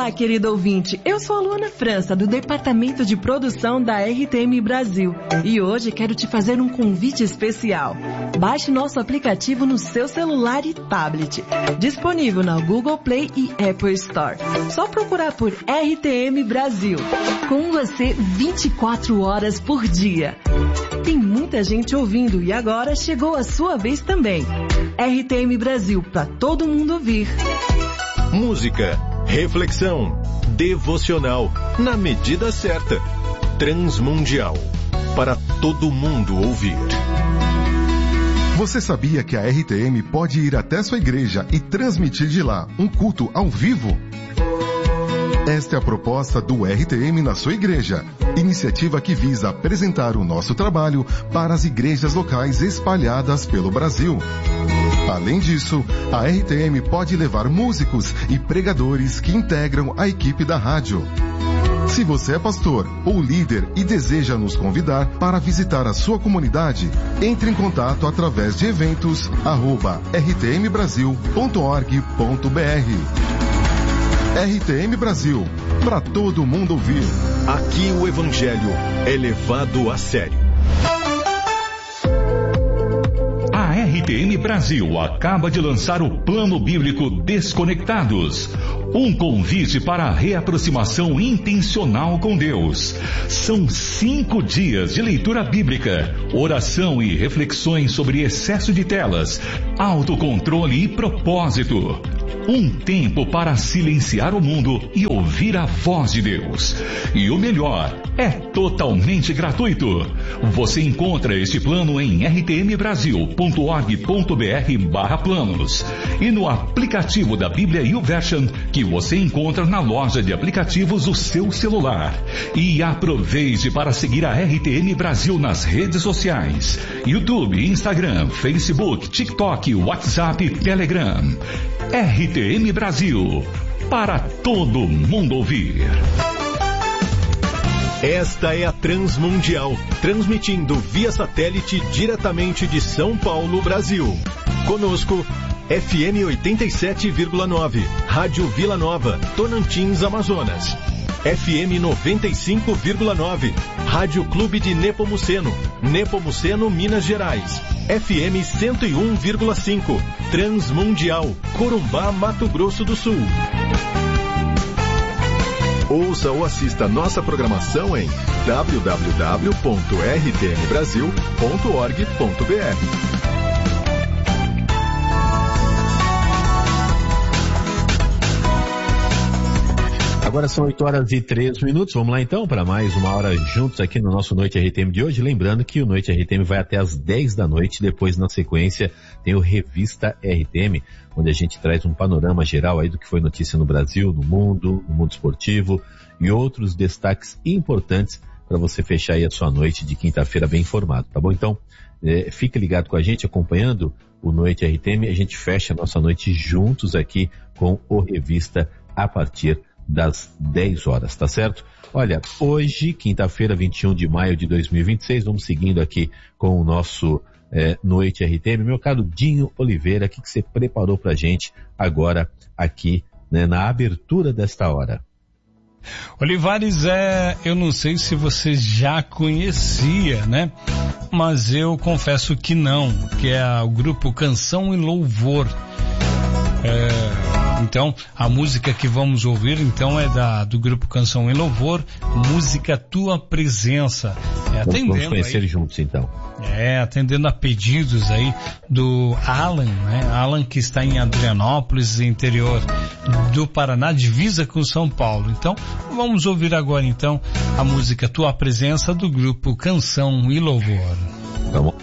Olá, querido ouvinte. Eu sou a Luana França, do Departamento de Produção da RTM Brasil. E hoje quero te fazer um convite especial. Baixe nosso aplicativo no seu celular e tablet. Disponível na Google Play e Apple Store. Só procurar por RTM Brasil. Com você 24 horas por dia. Tem muita gente ouvindo e agora chegou a sua vez também. RTM Brasil, para todo mundo ouvir. Música, reflexão, devocional, na medida certa. Transmundial, para todo mundo ouvir. Você sabia que a RTM pode ir até sua igreja e transmitir de lá um culto ao vivo? Esta é a proposta do RTM na sua igreja, iniciativa que visa apresentar o nosso trabalho para as igrejas locais espalhadas pelo Brasil. Além disso, a RTM pode levar músicos e pregadores que integram a equipe da rádio. Se você é pastor ou líder e deseja nos convidar para visitar a sua comunidade, entre em contato através de eventos@rtmbrasil.org.br. RTM Brasil, para todo mundo ouvir. Aqui o Evangelho é levado a sério. A RTM Brasil acaba de lançar o Plano Bíblico Desconectados. Um convite para a reaproximação intencional com Deus. São 5 dias de leitura bíblica, oração e reflexões sobre excesso de telas, autocontrole e propósito. Um tempo para silenciar o mundo e ouvir a voz de Deus. E o melhor, é totalmente gratuito. Você encontra este plano em rtmbrasil.org.br/planos e no aplicativo da Bíblia YouVersion que você encontra na loja de aplicativos do seu celular. E aproveite para seguir a RTM Brasil nas redes sociais: YouTube, Instagram, Facebook, TikTok, WhatsApp e Telegram. RTM Brasil, para todo mundo ouvir. Esta é a Transmundial, transmitindo via satélite diretamente de São Paulo, Brasil. Conosco, FM 87,9, Rádio Vila Nova, Tonantins, Amazonas. FM 95,9, Rádio Clube de Nepomuceno, Nepomuceno, Minas Gerais. FM 101,5, Transmundial, Corumbá, Mato Grosso do Sul. Ouça ou assista nossa programação em www.rtmbrasil.org.br. Agora são 8h03. Vamos lá então para mais uma hora juntos aqui no nosso Noite RTM de hoje. Lembrando que o Noite RTM vai até às 10 da noite. Depois, na sequência, tem o Revista RTM, onde a gente traz um panorama geral aí do que foi notícia no Brasil, no mundo esportivo e outros destaques importantes para você fechar aí a sua noite de quinta-feira bem informado, tá bom? Então, fique ligado com a gente, acompanhando o Noite RTM. A gente fecha a nossa noite juntos aqui com o Revista a partir das 10 horas, tá certo? Olha, hoje, quinta-feira, 21 de maio de 2026, vamos seguindo aqui com o nosso Noite RTM. Meu caro Dinho Oliveira, o que você preparou pra gente agora aqui, né, na abertura desta hora? Olivares, eu não sei se você já conhecia, né? Mas eu confesso que não, que é o grupo Canção e Louvor. Então, a música que vamos ouvir, então, é do grupo Canção e Louvor, música Tua Presença. Vamos conhecer aí, juntos, então. Atendendo a pedidos aí do Alan, né? Alan, que está em Adrianópolis, interior do Paraná, divisa com São Paulo. Então, vamos ouvir agora, então, a música Tua Presença do grupo Canção e Louvor. Vamos.